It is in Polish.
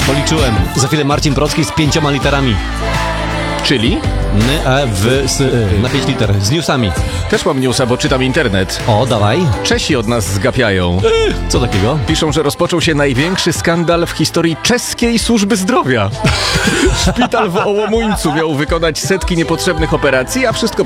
Policzyłem. Za chwilę Marcin Procki z 5 literami. Czyli? N, E, W, S, Y. Na 5 liter. Z newsami. Też mam newsa, bo czytam internet. O, dawaj. Czesi od nas zgapiają. Co takiego? Piszą, że rozpoczął się największy skandal w historii czeskiej służby zdrowia. Szpital w Ołomuńcu miał wykonać setki niepotrzebnych operacji, a wszystko